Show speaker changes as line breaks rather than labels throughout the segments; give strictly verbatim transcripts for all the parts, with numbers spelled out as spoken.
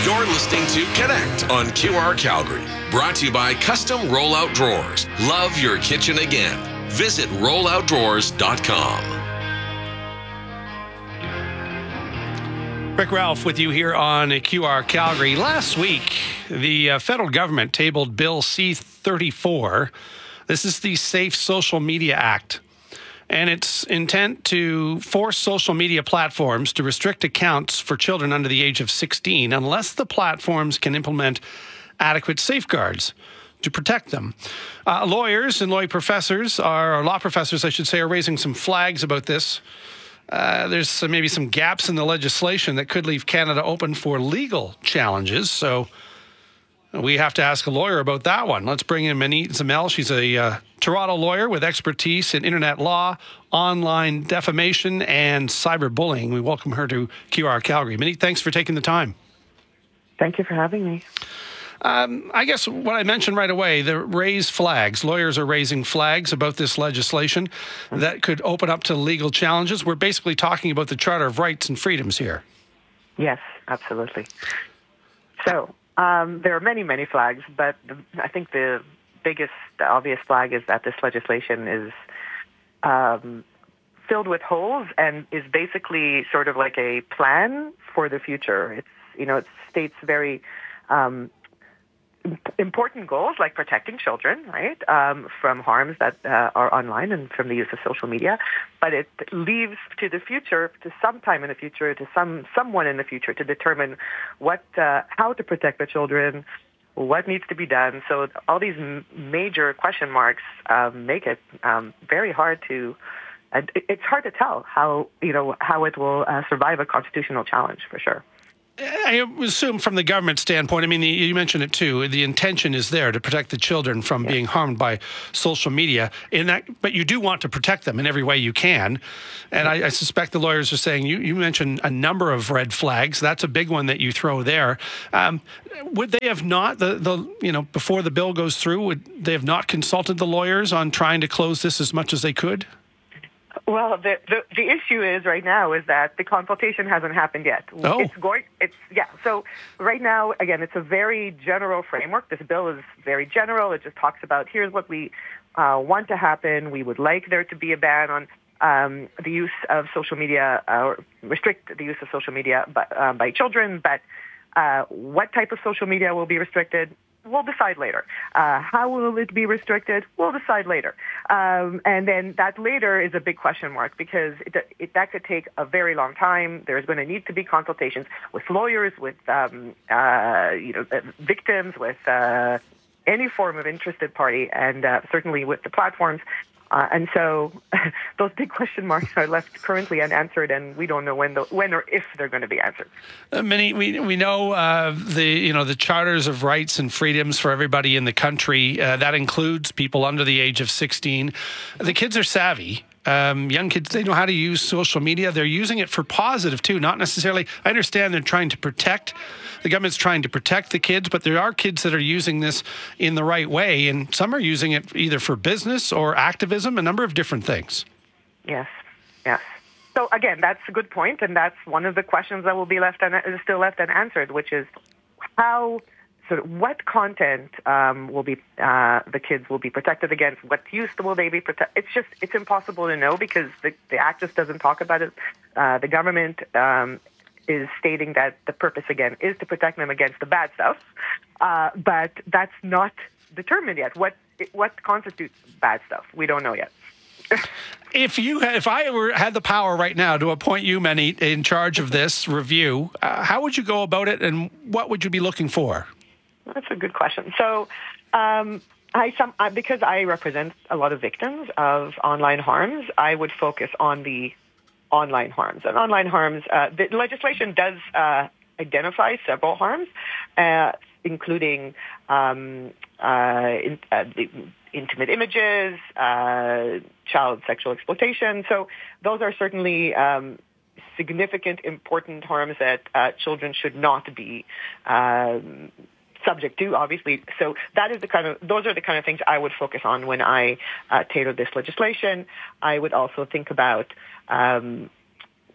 You're listening to Connect on Q R Calgary. Brought to you by Custom Rollout Drawers. Love your kitchen again. Visit rollout drawers dot com.
Rick Ralph with you here on Q R Calgary. Last week, the uh, federal government tabled Bill C thirty-four. This is the Safe Social Media Act. And its intent to force social media platforms to restrict accounts for children under the age of sixteen unless the platforms can implement adequate safeguards to protect them. Uh, lawyers and law professors, are, or law professors, I should say, are raising some flags about this. Uh, there's some, maybe some gaps in the legislation that could leave Canada open for legal challenges. So we have to ask a lawyer about that one. Let's bring in Manit Zamel. She's a uh, Toronto lawyer with expertise in internet law, online defamation, and cyberbullying. We welcome her to Q R Calgary. Manit, thanks for taking the time.
Thank you for having me.
Um, I guess what I mentioned right away, the raise flags. Lawyers are raising flags about this legislation that could open up to legal challenges. We're basically talking about the Charter of Rights and Freedoms here.
Yes, absolutely. So um, there are many, many flags, but the, I think the biggest, the obvious flag is that this legislation is um, filled with holes and is basically sort of like a plan for the future. It's, you know, it states very um, important goals like protecting children, right, um, from harms that uh, are online and from the use of social media. But it leaves to the future, to some time in the future, to some someone in the future to determine what, uh, how to protect the children, what needs to be done. So all these m- major question marks um, make it um, very hard to. Uh, it's hard to tell how you know how it will uh, survive a constitutional challenge for sure.
I assume from the government standpoint, I mean, you mentioned it too, the intention is there to protect the children from yeah. being harmed by social media. In that, but you do want to protect them in every way you can. And I, I suspect the lawyers are saying, you, you mentioned a number of red flags. That's a big one that you throw there. Um, would they have not, the, the you know, before the bill goes through, would they have not consulted the lawyers on trying to close this as much as they could?
Well, the, the the issue is right now is that the consultation hasn't happened yet.
Oh.
It's going, it's, yeah. So right now, again, it's a very general framework. This bill is very general. It just talks about here's what we uh, want to happen. We would like there to be a ban on um, the use of social media, uh, or restrict the use of social media by, uh, by children, but uh, what type of social media will be restricted? We'll decide later. Uh, how will it be restricted? We'll decide later. Um, and then that later is a big question mark because it, it, that could take a very long time. There's going to need to be consultations with lawyers, with um, uh, you know victims, with uh, any form of interested party, and uh, certainly with the platforms. Uh, and so those big question marks are left currently unanswered, and we don't know when the, when or if they're going to be answered.
Uh, many we we know uh, the you know the charters of rights and freedoms for everybody in the country. Uh, that includes people under the age of sixteen. The kids are savvy. Um, young kids, they know how to use social media. They're using it for positive too, not necessarily. I understand they're trying to protect, the government's trying to protect the kids, but there are kids that are using this in the right way, and some are using it either for business or activism, a number of different things.
Yes, yes. So again, that's a good point, and that's one of the questions that will be left un- is still left unanswered, which is how. So what content um, will be uh, the kids will be protected against? What use will they be protected? It's just it's impossible to know because the, the Act just doesn't talk about it. Uh, the government um, is stating that the purpose again is to protect them against the bad stuff, uh, but that's not determined yet. What what constitutes bad stuff? We don't know yet.
If you, if I were had the power right now to appoint you, Manit, in charge of this review, uh, how would you go about it, and what would you be looking for?
That's a good question. So, um, I, some, I because I represent a lot of victims of online harms, I would focus on the online harms. And online harms, uh, the legislation does uh, identify several harms, uh, including um, uh, in, uh, the intimate images, uh, child sexual exploitation. So those are certainly um, significant, important harms that uh, children should not be um, subject to, obviously. So that is the kind of, those are the kind of things I would focus on when I uh, tailor this legislation. I would also think about um,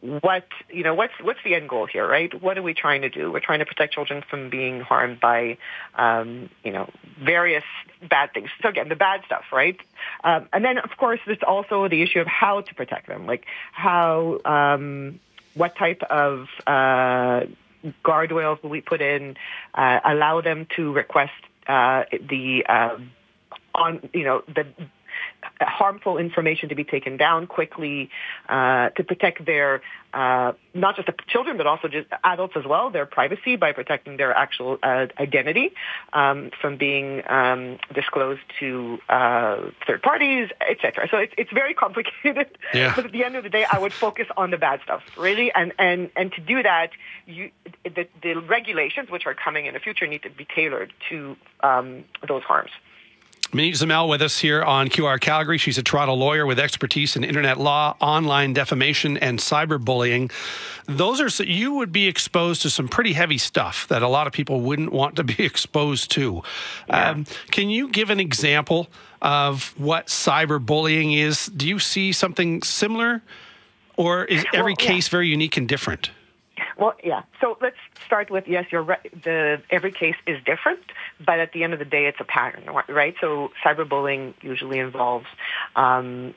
what, you know, what's what's the end goal here, right? What are we trying to do? We're trying to protect children from being harmed by, um, you know, various bad things. So again, the bad stuff, right? Um, and then, of course, there's also the issue of how to protect them, like how, um, what type of uh, guardrails will we put in, uh, allow them to request uh, the, uh, on, you know, the harmful information to be taken down quickly, uh, to protect their, uh, not just the children, but also just adults as well, their privacy by protecting their actual uh, identity um, from being um, disclosed to uh, third parties, et cetera. So it's, it's very complicated.
Yeah.
But at the end of the day, I would focus on the bad stuff, really. And, and, and to do that, you, the, the regulations, which are coming in the future, need to be tailored to um, those harms.
Minnie Zamel with us here on Q R Calgary. She's a Toronto lawyer with expertise in internet law, online defamation, and cyberbullying. Those are, you would be exposed to some pretty heavy stuff that a lot of people wouldn't want to be exposed to. Yeah. Um, can you give an example of what cyberbullying is? Do you see something similar, or is every well, yeah. case very unique and different?
Well, yeah. So let's start with, yes, you're right. The, every case is different, but at the end of the day, it's a pattern, right? So cyberbullying usually involves um,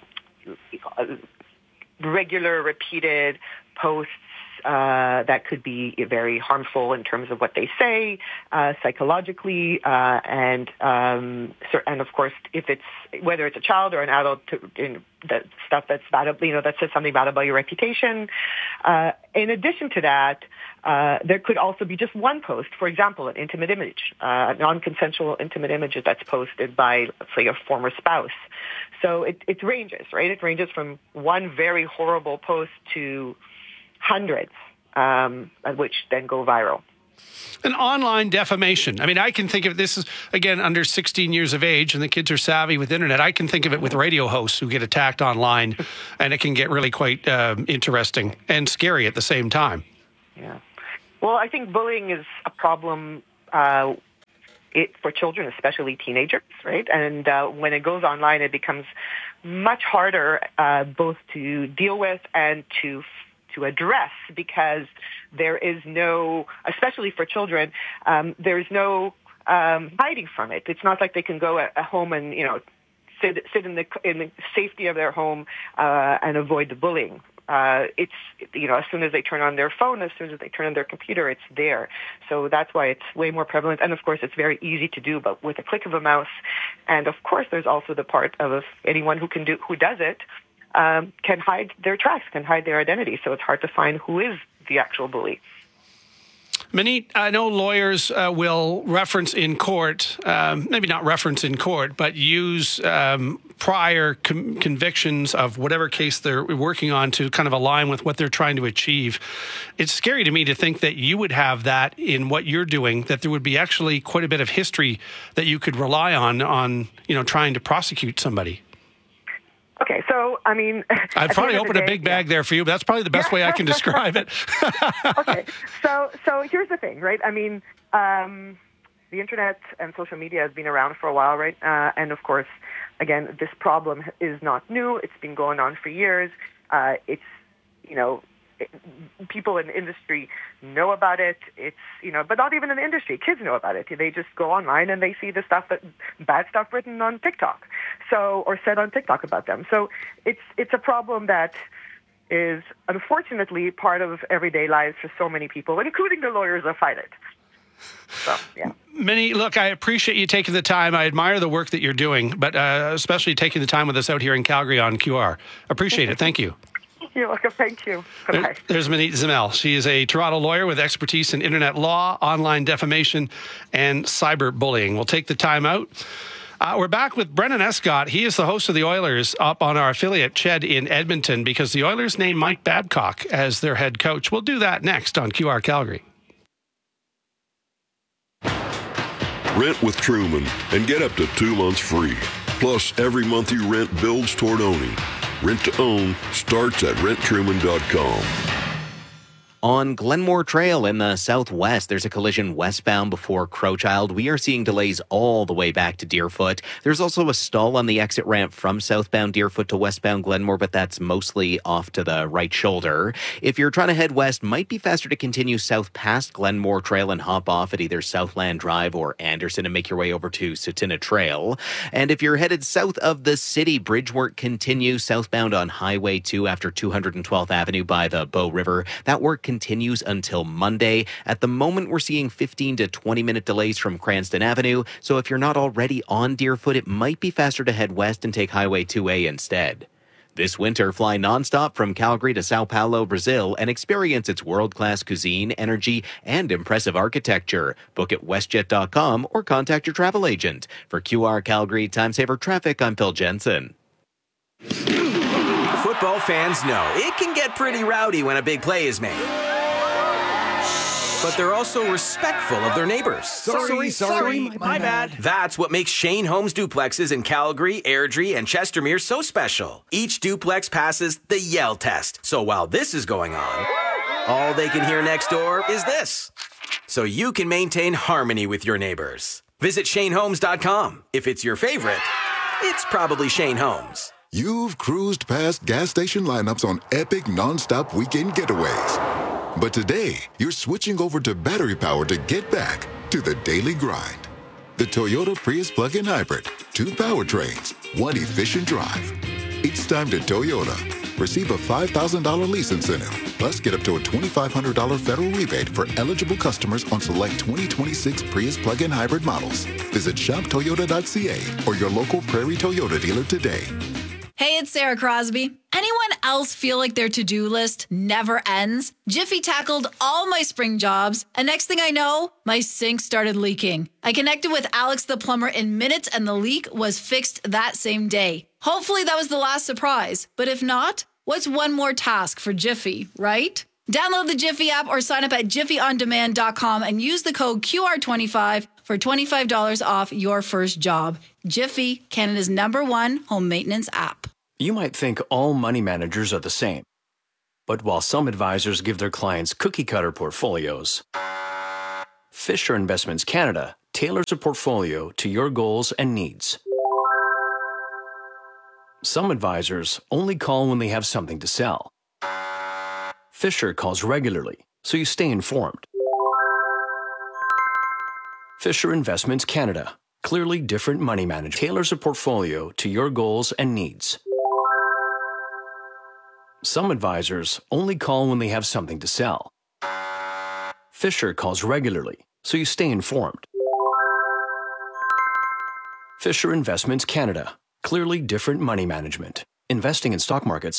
regular, repeated posts uh, that could be very harmful in terms of what they say, uh, psychologically, uh, and um, and of course, if it's whether it's a child or an adult, to, in that stuff that's bad, you know, that says something bad about your reputation. Uh, in addition to that, uh, there could also be just one post, for example, an intimate image, uh, a non-consensual intimate image that's posted by, let's say, a former spouse. So it, it ranges, right? It ranges from one very horrible post to hundreds, um, which then go viral.
An online defamation. I mean, I can think of this as, again, under sixteen years of age, and the kids are savvy with internet. I can think of it with radio hosts who get attacked online, and it can get really quite um, interesting and scary at the same time.
Yeah. Well, I think bullying is a problem uh, it, for children, especially teenagers, right? And uh, when it goes online, it becomes much harder uh, both to deal with and to to address, because there is no, especially for children, um, there's no um, hiding from it. It's not like they can go at, at home and, you know, sit sit in the in the safety of their home uh, and avoid the bullying. Uh, it's, you know, as soon as they turn on their phone, as soon as they turn on their computer, it's there. So that's why it's way more prevalent. And of course, it's very easy to do, but with a click of a mouse. And of course, there's also the part of anyone who can do, who does it, um, can hide their tracks, can hide their identity. So it's hard to find who is the actual bully.
Minnie, I know lawyers uh, will reference in court, um, maybe not reference in court, but use um, prior com- convictions of whatever case they're working on to kind of align with what they're trying to achieve. It's scary to me to think that you would have that in what you're doing, that there would be actually quite a bit of history that you could rely on, on, you know, trying to prosecute somebody.
Okay, so, I mean...
I'd probably open the day, a big bag yeah. there for you, but that's probably the best yeah. way I can describe it.
Okay, so so here's the thing, right? I mean, um, the internet and social media has been around for a while, right? Uh, and, of course, again, this problem is not new. It's been going on for years. Uh, it's, you know... It, people in the industry know about it. It's, you know, but not even in the industry. Kids know about it. They just go online and they see the stuff that bad stuff written on TikTok, so or said on TikTok about them. So it's it's a problem that is unfortunately part of everyday lives for so many people, including the lawyers that fight it. So, yeah.
Minnie, look, I appreciate you taking the time. I admire the work that you're doing, but uh, especially taking the time with us out here in Calgary on Q R. Appreciate it. Thank you.
You're welcome. Thank you. Bye.
There's Minnie Zamel. She is a Toronto lawyer with expertise in internet law, online defamation, and cyberbullying. We'll take the time out. Uh, we're back with Brendan Escott. He is the host of the Oilers up on our affiliate C H E D in Edmonton, because the Oilers named Mike Babcock as their head coach. We'll do that next on Q R Calgary.
Rent with Truman and get up to two months free. Plus, every month you rent builds toward owning. Rent to own starts at rent truman dot com.
On Glenmore Trail in the southwest, there's a collision westbound before Crowchild. We are seeing delays all the way back to Deerfoot. There's also a stall on the exit ramp from southbound Deerfoot to westbound Glenmore, but that's mostly off to the right shoulder. If you're trying to head west, might be faster to continue south past Glenmore Trail and hop off at either Southland Drive or Anderson and make your way over to Sutina Trail. And if you're headed south of the city, bridge work continues southbound on Highway two after two hundred twelfth Avenue by the Bow River. That work continues until Monday. At the moment, we're seeing fifteen to twenty minute delays from Cranston Avenue, so if you're not already on Deerfoot, it might be faster to head west and take Highway two A instead. This winter, fly nonstop from Calgary to Sao Paulo, Brazil, and experience its world-class cuisine, energy, and impressive architecture. Book at westjet dot com or contact your travel agent. For Q R Calgary Time Saver Traffic, I'm Phil Jensen.
Football fans know it can get pretty rowdy when a big play is made. But they're also respectful of their neighbors.
Sorry, sorry, sorry my, my bad.
That's what makes Shane Homes duplexes in Calgary, Airdrie, and Chestermere so special. Each duplex passes the Yell test. So while this is going on, all they can hear next door is this. So you can maintain harmony with your neighbors. Visit Shane Homes dot com. If it's your favorite, it's probably Shane Homes.
You've cruised past gas station lineups on epic non-stop weekend getaways. But today, you're switching over to battery power to get back to the daily grind. The Toyota Prius plug-in hybrid. Two powertrains, one efficient drive. It's time to Toyota. Receive a five thousand dollars lease incentive. Plus, get up to a twenty-five hundred dollars federal rebate for eligible customers on select twenty twenty-six Prius plug-in hybrid models. Visit shop toyota dot c a or your local Prairie Toyota dealer today.
Hey, it's Sarah Crosby. Anyone else feel like their to-do list never ends? Jiffy tackled all my spring jobs, and next thing I know, my sink started leaking. I connected with Alex the plumber in minutes, and the leak was fixed that same day. Hopefully that was the last surprise, but if not, what's one more task for Jiffy, right? Download the Jiffy app or sign up at jiffy on demand dot com and use the code Q R twenty-five for twenty-five dollars off your first job. Jiffy, Canada's number one home maintenance app.
You might think all money managers are the same. But while some advisors give their clients cookie-cutter portfolios, Fisher Investments Canada tailors a portfolio to your goals and needs. Some advisors only call when they have something to sell. Fisher calls regularly, so you stay informed. Fisher Investments Canada, clearly different money manager, tailors a portfolio to your goals and needs. Some advisors only call when they have something to sell. Fisher calls regularly, so you stay informed. Fisher Investments Canada, clearly different money management. Investing in stock markets